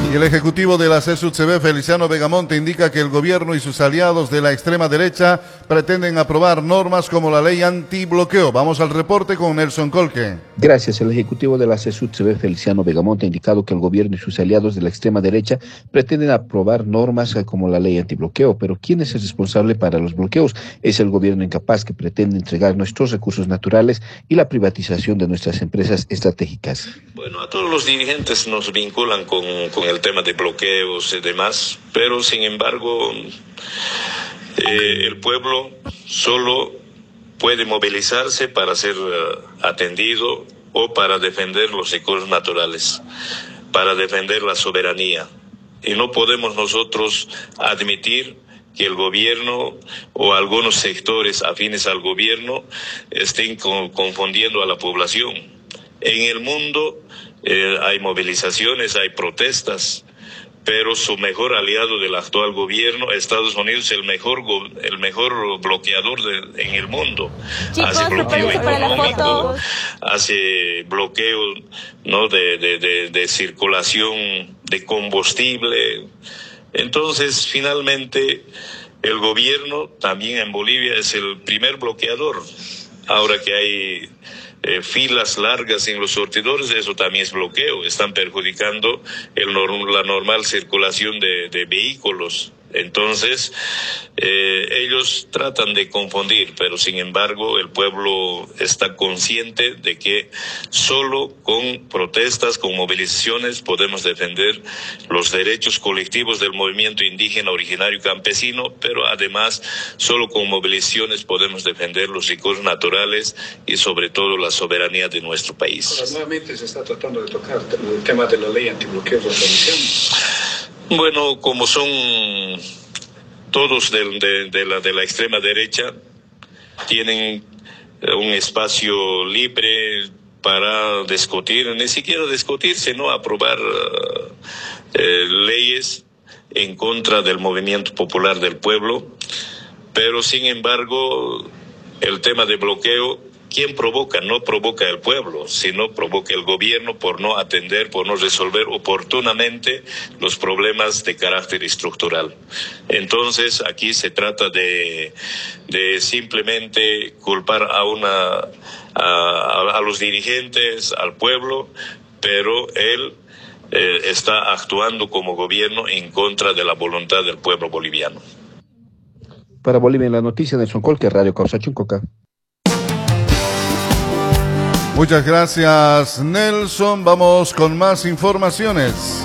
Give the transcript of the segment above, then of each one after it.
Y el ejecutivo de la CSUCB, Feliciano Vegamonte, indica que el gobierno y sus aliados de la extrema derecha pretenden aprobar normas como la ley antibloqueo. Vamos al reporte con Nelson Colque. Gracias. El ejecutivo de la CSUCB, Feliciano Vegamonte, ha indicado que el gobierno y sus aliados de la extrema derecha pretenden aprobar normas como la ley antibloqueo. Pero ¿quién es el responsable para los bloqueos? Es el gobierno incapaz que pretende entregar nuestros recursos naturales y la privatización de nuestras empresas estratégicas. Bueno, a todos los dirigentes nos vinculan con el tema de bloqueos y demás, pero sin embargo el pueblo solo puede movilizarse para ser atendido o para defender los recursos naturales, para defender la soberanía. Y no podemos nosotros admitir que el gobierno o algunos sectores afines al gobierno estén confundiendo a la población. En el mundo hay movilizaciones, hay protestas, pero su mejor aliado del actual gobierno, Estados Unidos, el mejor bloqueador en el mundo. Chicos, hace bloqueo económico, hace bloqueo, ¿no?, de circulación de combustible. Entonces, finalmente, el gobierno también en Bolivia es el primer bloqueador. Ahora que hay filas largas en los surtidores, eso también es bloqueo. Están perjudicando la normal circulación de vehículos. Entonces, ellos tratan de confundir, pero sin embargo el pueblo está consciente de que solo con protestas, con movilizaciones podemos defender los derechos colectivos del movimiento indígena originario campesino, pero además solo con movilizaciones podemos defender los recursos naturales y sobre todo la soberanía de nuestro país. Ahora, nuevamente se está tratando de tocar el tema de la ley antibloqueo de la Comisión. Bueno, como son todos de la extrema derecha, tienen un espacio libre para discutir, ni siquiera discutir, sino aprobar leyes en contra del movimiento popular del pueblo. Pero sin embargo, el tema de bloqueo, ¿quién provoca? No provoca el pueblo, sino provoca el gobierno por no atender, por no resolver oportunamente los problemas de carácter estructural. Entonces, aquí se trata de simplemente culpar a los dirigentes, al pueblo, pero él está actuando como gobierno en contra de la voluntad del pueblo boliviano. Para Bolivia en la noticia, Nelson Colque, Radio Causa Chuncoca. Muchas gracias, Nelson. Vamos con más informaciones.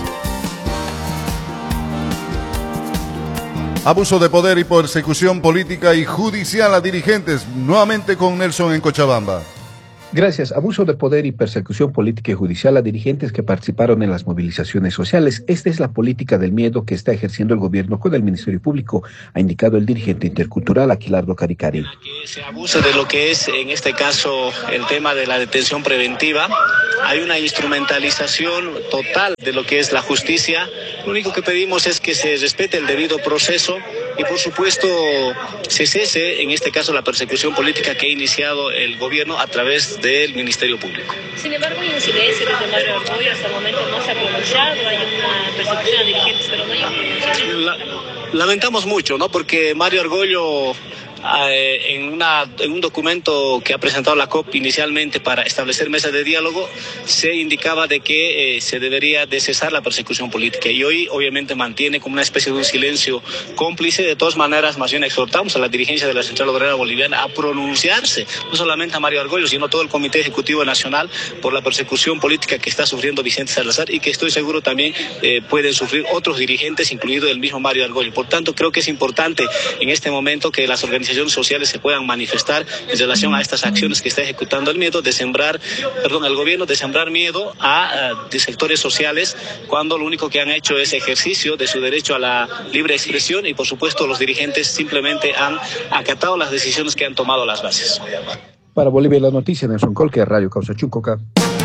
Abuso de poder y persecución política y judicial a dirigentes. Nuevamente con Nelson en Cochabamba. Gracias. Abuso de poder y persecución política y judicial a dirigentes que participaron en las movilizaciones sociales. Esta es la política del miedo que está ejerciendo el gobierno con el Ministerio Público, ha indicado el dirigente intercultural Aquilardo Caricari. Que se abusa de lo que es, en este caso, el tema de la detención preventiva. Hay una instrumentalización total de lo que es la justicia. Lo único que pedimos es que se respete el debido proceso y, por supuesto, se cese, en este caso, la persecución política que ha iniciado el gobierno a través del Ministerio Público. Sin embargo, hay incidencia desde Mario Argollo, hasta el momento no se ha pronunciado, hay una persecución a dirigentes, pero no hay un pronunciamiento. Lamentamos mucho, ¿no? Porque Mario Argollo, en un documento que ha presentado la COP inicialmente para establecer mesas de diálogo, se indicaba de que se debería de cesar la persecución política, y hoy obviamente mantiene como una especie de un silencio cómplice. De todas maneras, más bien exhortamos a la dirigencia de la Central Obrera Boliviana a pronunciarse, no solamente a Mario Argollo, sino a todo el Comité Ejecutivo Nacional, por la persecución política que está sufriendo Vicente Salazar y que estoy seguro también pueden sufrir otros dirigentes, incluido el mismo Mario Argollo. Por tanto, creo que es importante en este momento que las organizaciones sociales se puedan manifestar en relación a estas acciones que está ejecutando el miedo, el gobierno de sembrar miedo de sectores sociales, cuando lo único que han hecho es ejercicio de su derecho a la libre expresión, y por supuesto los dirigentes simplemente han acatado las decisiones que han tomado las bases. Para Bolivia la noticia, Nelson Colque, Radio Causa Chuncoca.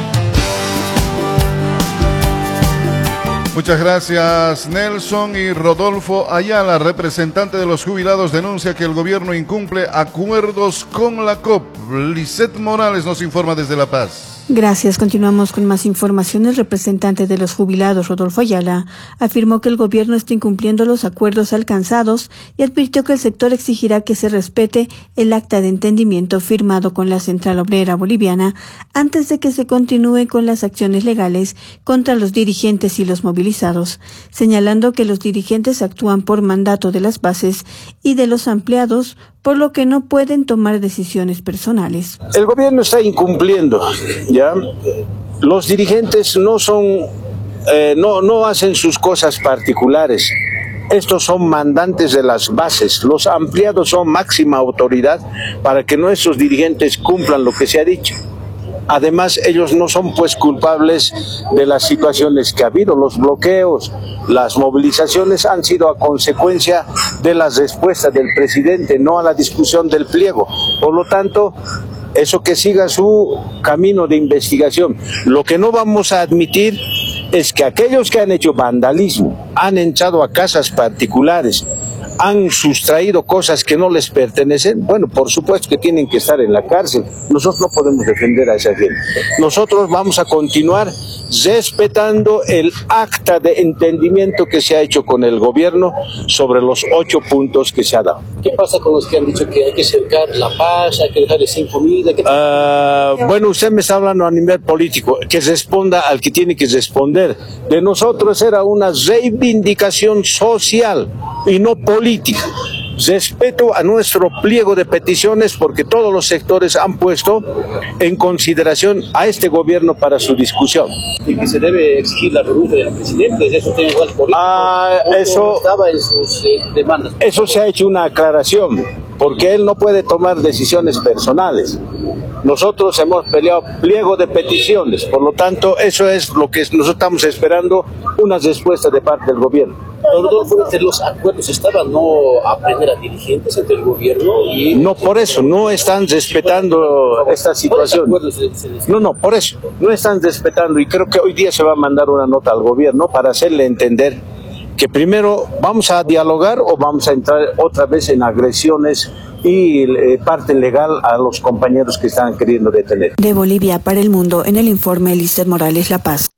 Muchas gracias, Nelson. Y Rodolfo Ayala, representante de los jubilados, denuncia que el gobierno incumple acuerdos con la COP. Lisette Morales nos informa desde La Paz. Gracias. Continuamos con más información. El representante de los jubilados, Rodolfo Ayala, afirmó que el gobierno está incumpliendo los acuerdos alcanzados y advirtió que el sector exigirá que se respete el acta de entendimiento firmado con la Central Obrera Boliviana antes de que se continúe con las acciones legales contra los dirigentes y los movilizados, señalando que los dirigentes actúan por mandato de las bases y de los empleados, por lo que no pueden tomar decisiones personales. El gobierno está incumpliendo, ¿ya? Los dirigentes no hacen sus cosas particulares. Estos son mandantes de las bases. Los empleados son máxima autoridad para que nuestros dirigentes cumplan lo que se ha dicho. Además, ellos no son pues culpables de las situaciones que ha habido. Los bloqueos, las movilizaciones han sido a consecuencia de las respuestas del presidente, no a la discusión del pliego. Por lo tanto, eso que siga su camino de investigación. Lo que no vamos a admitir es que aquellos que han hecho vandalismo, han entrado a casas particulares, han sustraído cosas que no les pertenecen, bueno, por supuesto que tienen que estar en la cárcel. Nosotros no podemos defender a esa gente. Nosotros vamos a continuar respetando el acta de entendimiento que se ha hecho con el gobierno sobre los 8 puntos que se ha dado. ¿Qué pasa con los que han dicho que hay que cercar la paz, hay que dejarles sin comida? Bueno, usted me está hablando a nivel político, que responda al que tiene que responder. De nosotros era una reivindicación social y no política. Respeto a nuestro pliego de peticiones porque todos los sectores han puesto en consideración a este gobierno para su discusión. Y que se debe exigir la renuncia del presidente, eso tiene igual político. Eso estaba en sus demandas. Eso se ha hecho una aclaración, porque él no puede tomar decisiones personales. Nosotros hemos peleado pliego de peticiones, por lo tanto, eso es lo que nosotros estamos esperando, una respuesta de parte del gobierno. Los acuerdos estaban no aprender a dirigentes entre el gobierno y... No, por eso, no están respetando esta situación. No, por eso, no están respetando y creo que hoy día se va a mandar una nota al gobierno para hacerle entender que primero vamos a dialogar o vamos a entrar otra vez en agresiones y parte legal a los compañeros que están queriendo detener. De Bolivia para el mundo, en el informe Lizeth Morales, La Paz.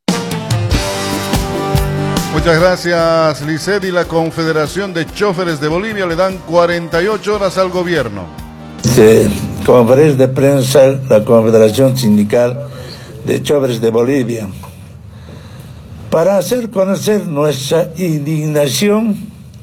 Muchas gracias, Lizeth. Y la Confederación de Choferes de Bolivia le dan 48 horas al gobierno. Conferencia de prensa, la Confederación Sindical de Choferes de Bolivia, para hacer conocer nuestra indignación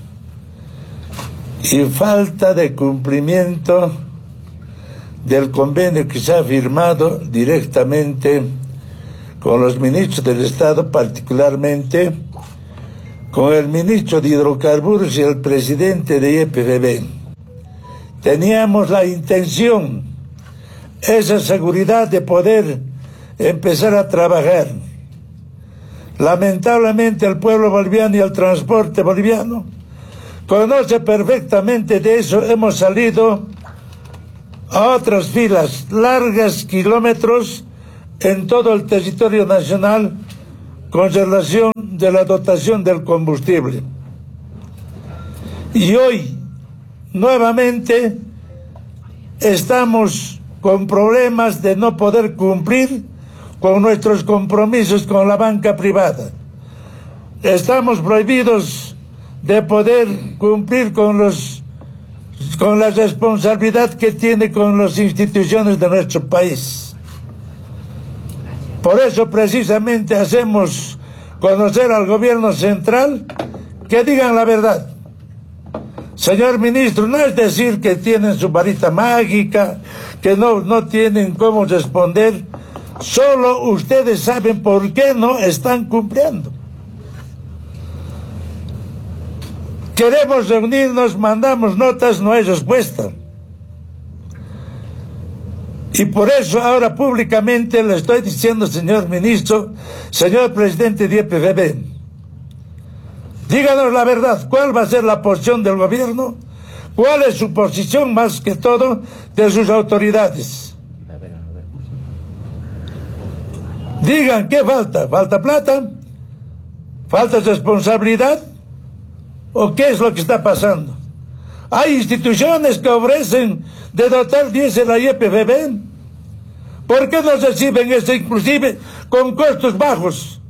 y falta de cumplimiento del convenio que se ha firmado directamente con los ministros del Estado, particularmente con el ministro de Hidrocarburos y el presidente de YPFB. Teníamos la intención, esa seguridad de poder empezar a trabajar. Lamentablemente el pueblo boliviano y el transporte boliviano conoce perfectamente de eso. Hemos salido a otras filas, largas kilómetros en todo el territorio nacional con relación de la dotación del combustible. Y hoy, nuevamente, estamos con problemas de no poder cumplir con nuestros compromisos con la banca privada. Estamos prohibidos de poder cumplir con la responsabilidad que tiene con las instituciones de nuestro país. Por eso precisamente hacemos conocer al gobierno central que digan la verdad. Señor ministro, no es decir que tienen su varita mágica, que no tienen cómo responder. Solo ustedes saben por qué no están cumpliendo. Queremos reunirnos, mandamos notas, no hay respuesta. Y por eso ahora públicamente le estoy diciendo, señor ministro, señor presidente de YPFB, díganos la verdad, ¿cuál va a ser la posición del gobierno? ¿Cuál es su posición más que todo de sus autoridades? Digan, ¿qué falta? ¿Falta plata? ¿Falta responsabilidad? ¿O qué es lo que está pasando? Hay instituciones que ofrecen de dotar 10 en la YPFB. ¿Por qué no reciben eso inclusive con costos bajos?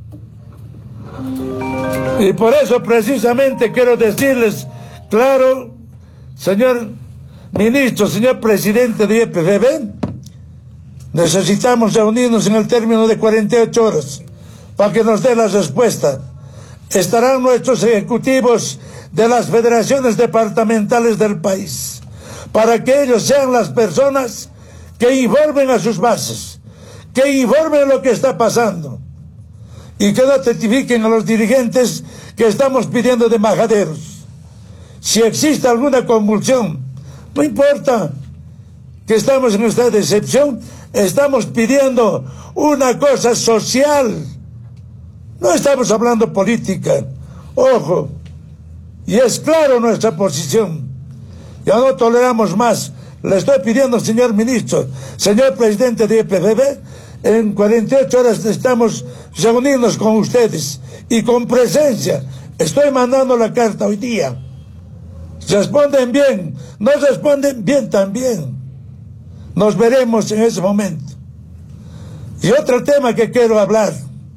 Y por eso precisamente quiero decirles, claro, señor ministro, señor presidente de IPFB, necesitamos reunirnos en el término de 48 horas para que nos dé la respuesta. Estarán nuestros ejecutivos de las federaciones departamentales del país, para que ellos sean las personas que informen a sus bases, que informen lo que está pasando y que notifiquen a los dirigentes que estamos pidiendo de majaderos. Si existe alguna convulsión, no importa que estamos en esta decepción, estamos pidiendo una cosa social. No estamos hablando política. Ojo, y es claro nuestra posición. Ya no toleramos más. Le estoy pidiendo, señor ministro, señor presidente de IPFB, en 48 horas necesitamos reunirnos con ustedes y con presencia. Estoy mandando la carta hoy día. Responden bien, no responden bien también. Nos veremos en ese momento. Y otro tema que quiero hablar.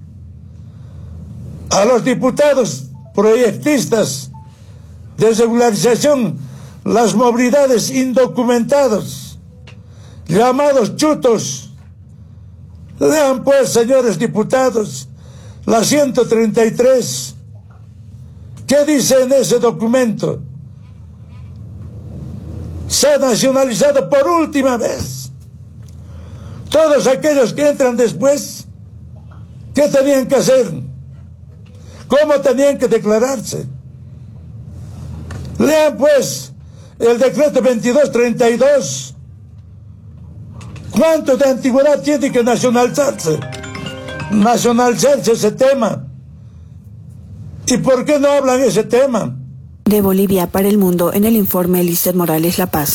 A los diputados proyectistas de regularización, las movilidades indocumentados, llamados chutos. Lean pues, señores diputados, la 133. ¿Qué dice en ese documento? Se ha nacionalizado por última vez. Todos aquellos que entran después, ¿qué tenían que hacer? ¿Cómo tenían que declararse? Lean pues el decreto 2232. ¿Cuánto de antigüedad tiene que nacionalizarse? Nacionalizarse ese tema. ¿Y por qué no hablan ese tema? De Bolivia para el mundo, en el informe Lizeth Morales, La Paz.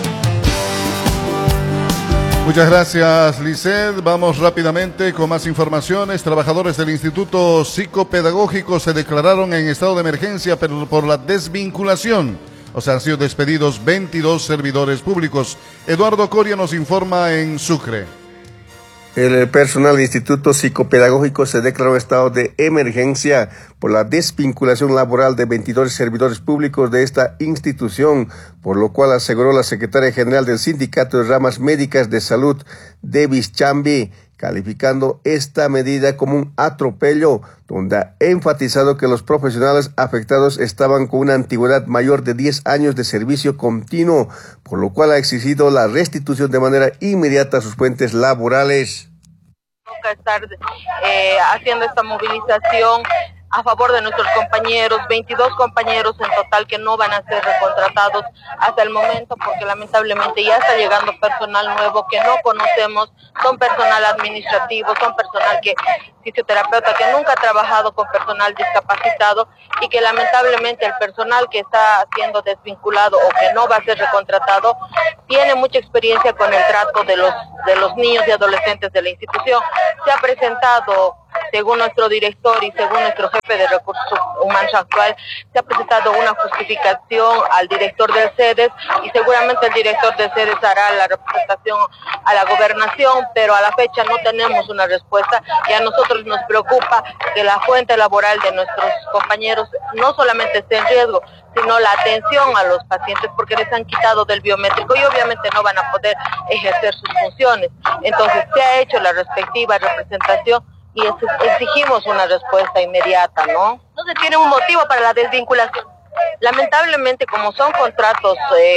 Muchas gracias, Lizeth. Vamos rápidamente con más informaciones. Trabajadores del Instituto Psicopedagógico se declararon en estado de emergencia por la desvinculación. O sea, han sido despedidos 22 servidores públicos. Eduardo Coria nos informa en Sucre. El personal del Instituto Psicopedagógico se declaró estado de emergencia por la desvinculación laboral de 22 servidores públicos de esta institución, por lo cual aseguró la secretaria general del Sindicato de Ramas Médicas de Salud, Devis Chambi, calificando esta medida como un atropello, donde ha enfatizado que los profesionales afectados estaban con una antigüedad mayor de 10 años de servicio continuo, por lo cual ha exigido la restitución de manera inmediata a sus fuentes laborales. Estar haciendo esta movilización a favor de nuestros compañeros, 22 compañeros en total que no van a ser recontratados hasta el momento, porque lamentablemente ya está llegando personal nuevo que no conocemos, son personal administrativo, son personal fisioterapeuta que nunca ha trabajado con personal discapacitado y que lamentablemente el personal que está siendo desvinculado o que no va a ser recontratado tiene mucha experiencia con el trato de los niños y adolescentes de la institución. Se ha presentado, según nuestro director y según nuestro jefe de recursos humanos actual, se ha presentado una justificación al director del CEDES y seguramente el director del CEDES hará la representación a la gobernación, pero a la fecha no tenemos una respuesta y a nosotros nos preocupa que la fuente laboral de nuestros compañeros no solamente esté en riesgo, sino la atención a los pacientes, porque les han quitado del biométrico y obviamente no van a poder ejercer sus funciones. Entonces se ha hecho la respectiva representación y exigimos una respuesta inmediata, ¿no? No se tiene un motivo para la desvinculación. Lamentablemente, como son contratos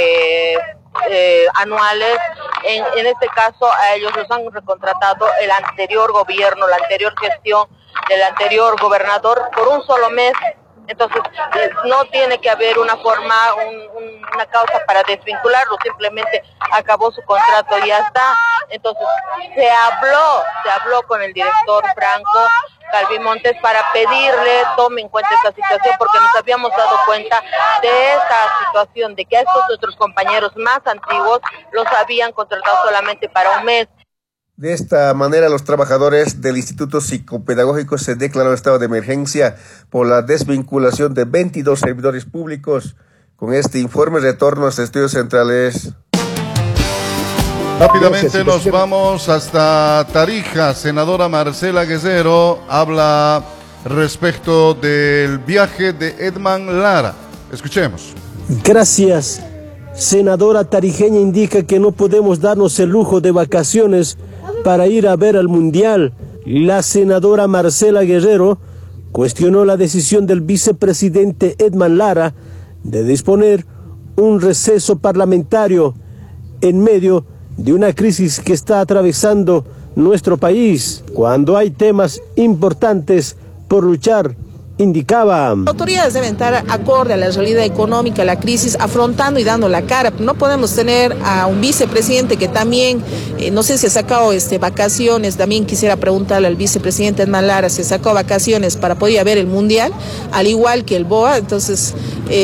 anuales, en este caso a ellos los han recontratado el anterior gobierno, la anterior gestión del anterior gobernador por un solo mes. Entonces no tiene que haber una forma, una causa para desvincularlo, simplemente acabó su contrato y ya está. Entonces se habló con el director Franco Calvimontes para pedirle tome en cuenta esta situación, porque nos habíamos dado cuenta de esta situación, de que a estos otros compañeros más antiguos los habían contratado solamente para un mes. De esta manera, los trabajadores del Instituto Psicopedagógico se declaró estado de emergencia por la desvinculación de 22 servidores públicos. Con este informe, retorno a los estudios centrales. Rápidamente nos vamos hasta Tarija. Senadora Marcela Guerrero habla respecto del viaje de Edman Lara. Escuchemos. Gracias. Senadora tarijeña indica que no podemos darnos el lujo de vacaciones para ir a ver al Mundial. La senadora Marcela Guerrero cuestionó la decisión del vicepresidente Edman Lara de disponer un receso parlamentario en medio de una crisis que está atravesando nuestro país, cuando hay temas importantes por luchar, indicaba. Las autoridades deben estar acorde a la realidad económica, la crisis, afrontando y dando la cara. No podemos tener a un vicepresidente que también, no sé si ha sacado vacaciones, también quisiera preguntarle al vicepresidente Edman Lara si sacó vacaciones para poder ir a ver el Mundial, al igual que el BOA. Entonces,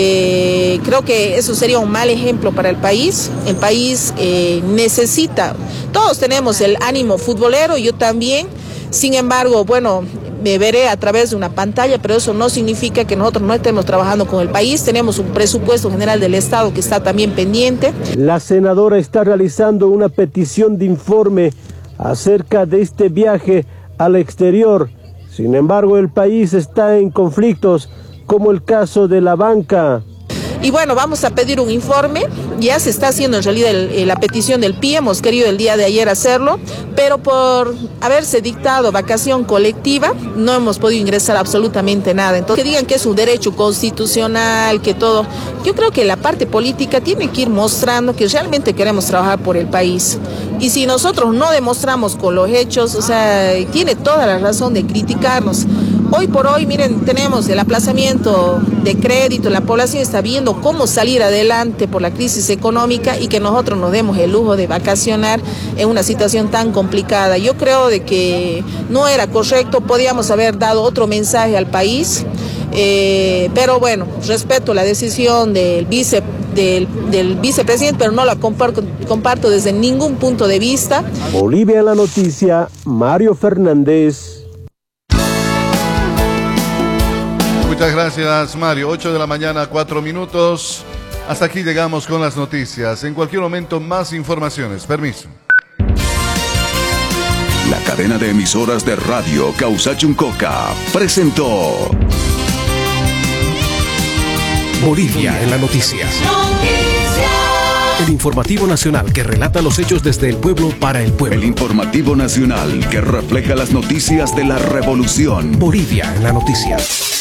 creo que eso sería un mal ejemplo para el país. El país necesita, todos tenemos el ánimo futbolero, yo también. Sin embargo, bueno, me veré a través de una pantalla, pero eso no significa que nosotros no estemos trabajando con el país. Tenemos un presupuesto general del Estado que está también pendiente. La senadora está realizando una petición de informe acerca de este viaje al exterior. Sin embargo, el país está en conflictos, como el caso de la banca. Y bueno, vamos a pedir un informe, ya se está haciendo en realidad la petición del PIE, hemos querido el día de ayer hacerlo, pero por haberse dictado vacación colectiva, no hemos podido ingresar absolutamente nada. Entonces, que digan que es un derecho constitucional, que todo, yo creo que la parte política tiene que ir mostrando que realmente queremos trabajar por el país. Y si nosotros no demostramos con los hechos, o sea, tiene toda la razón de criticarnos. Hoy por hoy, miren, tenemos el aplazamiento de crédito, la población está viendo cómo salir adelante por la crisis económica y que nosotros nos demos el lujo de vacacionar en una situación tan complicada. Yo creo de que no era correcto, podíamos haber dado otro mensaje al país, pero bueno, respeto la decisión del vicepresidente, pero no la comparto desde ningún punto de vista. Bolivia en la noticia, Mario Fernández. Muchas gracias, Mario. 8 de la mañana, 4 minutos. Hasta aquí llegamos con las noticias. En cualquier momento, más informaciones. Permiso. La cadena de emisoras de radio Causachuncoca presentó Bolivia en la noticia. El informativo nacional que relata los hechos desde el pueblo para el pueblo. El informativo nacional que refleja las noticias de la revolución. Bolivia en la noticia.